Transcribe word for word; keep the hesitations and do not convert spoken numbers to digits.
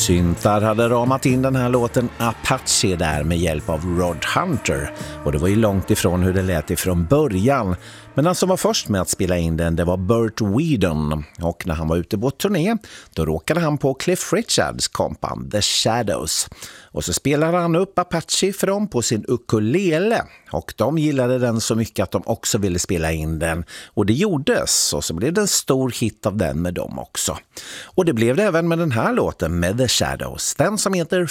Syntar hade ramat in den här låten Apache där med hjälp av Rod Hunter. Och det var ju långt ifrån hur det lät ifrån början. Men den som var först med att spela in den, det var Burt Whedon. Och när han var ute på turné, då råkade han på Cliff Richards kompband The Shadows. Och så spelade han upp Apache för dem på sin ukulele. Och de gillade den så mycket att de också ville spela in den. Och det gjordes. Och så blev det en stor hit av den med dem också. Och det blev det även med den här låten med The Shadows. Den som heter